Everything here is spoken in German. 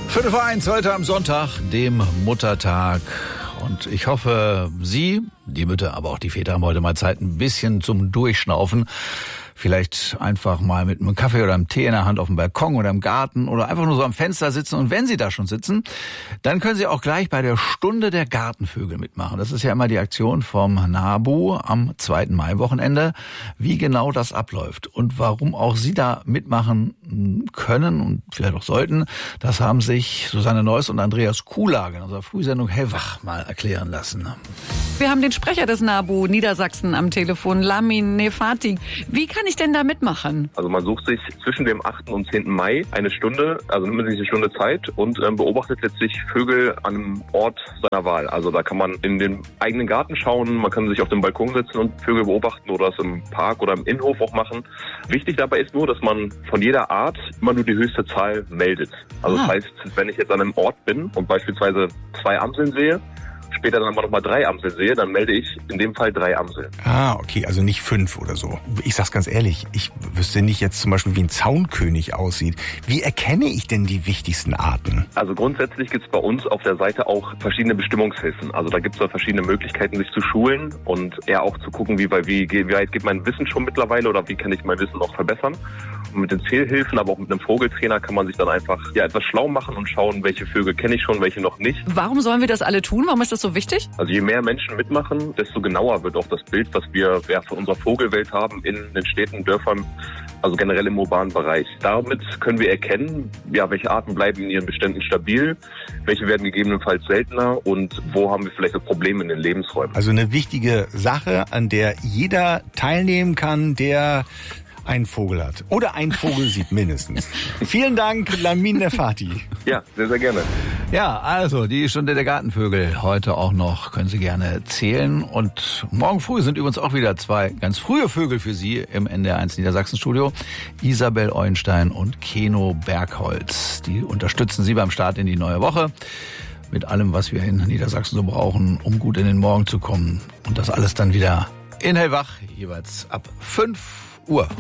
5:01 heute am Sonntag, dem Muttertag. Und ich hoffe, Sie, die Mütter, aber auch die Väter haben heute mal Zeit, ein bisschen zum Durchschnaufen. Vielleicht einfach mal mit einem Kaffee oder einem Tee in der Hand auf dem Balkon oder im Garten oder einfach nur so am Fenster sitzen. Und wenn Sie da schon sitzen, dann können Sie auch gleich bei der Stunde der Gartenvögel mitmachen. Das ist ja immer die Aktion vom NABU am 2. Mai-Wochenende. Wie genau das abläuft und warum auch Sie da mitmachen können und vielleicht auch sollten, das haben sich Susanne Neuss und Andreas Kuhlage in unserer Frühsendung Hellwach mal erklären lassen. Wir haben den Sprecher des NABU Niedersachsen am Telefon, Lamin Nefati. Wie kann ich denn da mitmachen? Also man sucht sich zwischen dem 8. und 10. Mai eine Stunde, also nimmt man sich eine Stunde Zeit und beobachtet letztlich Vögel an einem Ort seiner Wahl. Also da kann man in den eigenen Garten schauen, man kann sich auf den Balkon setzen und Vögel beobachten oder es im Park oder im Innenhof auch machen. Wichtig dabei ist nur, dass man von jeder Art immer nur die höchste Zahl meldet. Also das heißt, wenn ich jetzt an einem Ort bin und beispielsweise 2 Amseln sehe, später dann aber nochmal 3 Amseln sehe, dann melde ich in dem Fall 3 Amseln. Ah, okay, also nicht 5 oder so. Ich sag's ganz ehrlich, ich wüsste nicht jetzt zum Beispiel, wie ein Zaunkönig aussieht. Wie erkenne ich denn die wichtigsten Arten? Also grundsätzlich gibt's bei uns auf der Seite auch verschiedene Bestimmungshilfen. Also da gibt's da verschiedene Möglichkeiten, sich zu schulen und eher auch zu gucken, wie weit geht mein Wissen schon mittlerweile oder wie kann ich mein Wissen noch verbessern. Und mit den Zählhilfen, aber auch mit einem Vogeltrainer kann man sich dann einfach etwas schlau machen und schauen, welche Vögel kenne ich schon, welche noch nicht. Warum sollen wir das alle tun? Warum ist das so wichtig? Also je mehr Menschen mitmachen, desto genauer wird auch das Bild, was wir von unserer Vogelwelt haben in den Städten, Dörfern, also generell im urbanen Bereich. Damit können wir erkennen, welche Arten bleiben in ihren Beständen stabil, welche werden gegebenenfalls seltener und wo haben wir vielleicht auch Probleme in den Lebensräumen. Also eine wichtige Sache, an der jeder teilnehmen kann, der einen Vogel hat. Oder einen Vogel sieht mindestens. Vielen Dank, Lamin Nefati. Ja, sehr, sehr gerne. Ja, also die Stunde der Gartenvögel heute auch noch, können Sie gerne zählen. Und morgen früh sind übrigens auch wieder 2 ganz frühe Vögel für Sie im NDR1 Niedersachsen-Studio. Isabel Euenstein und Keno Bergholz. Die unterstützen Sie beim Start in die neue Woche mit allem, was wir in Niedersachsen so brauchen, um gut in den Morgen zu kommen. Und das alles dann wieder in Hellwach, jeweils ab 5 Uhr.